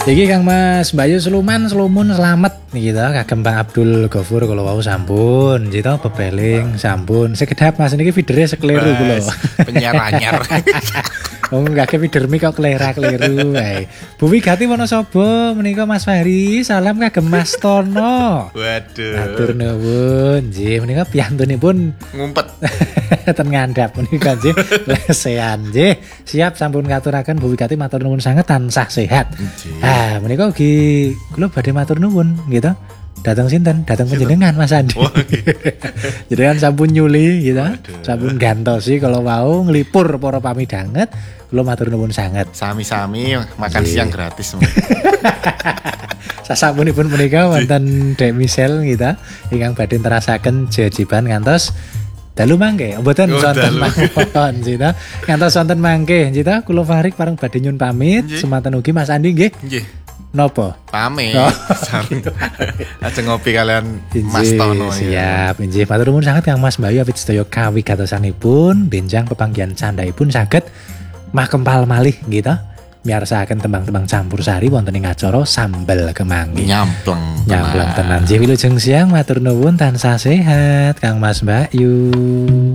Iki Kang Mas Bayu Sluman Slumun selamat niki to kagem Bang Abdul Ghafur kula wau sampun cita bebeling sampun sekedap Mas niki feedere sekeliru kula penyiar anyar. Oh enggak ke feedermi kok kelera-keliru wae. Bu Wigati Wonosobo menika Mas Fahri salam kagem Mas Tono. Waduh. Matur nuwun nggih menika piyantunipun Ngumpet. ten ngandhap menika nggih lesehan nggih. Siap sampun ngaturaken Bu Wigati matur nuwun sanget tansah sehat. Ah, menika ugi kula badhe matur nuwun gitu. Datang sinten? Datang panjenengan Mas Andi. Oh, jadi kan sampun nyuli gitu. Sampun gantosi kalau mau ngelipur para pamidanget kula matur nuwun sanget. Sami-sami makan siang gratis. Sasampunipun menika wonten Dek Michelle gitu. Ingkang badhe terasaken jajiban ngantos dalu mangke, mboten sonten mawon cita. Ngantos sonten mangke cita kula Farik pareng badhe nyun pamit, semanten ugi Mas Andi nggih. Nggih. Napa? Pamit. Ajeng ngopi kalian Mas Tono. Siap, inggih matur nuwun sanget Kang Mas Bayu awit sedaya kawigatosanipun benjang pepanggihan candhaipun saged makempal malih gitu. Miyarsakaken tembang-tembang campursari wonten ing acara sambel kemangi. Nyampleng tenan. Nggih wilujeng siang matur nuwun tansah sehat Kang Mas Bayu.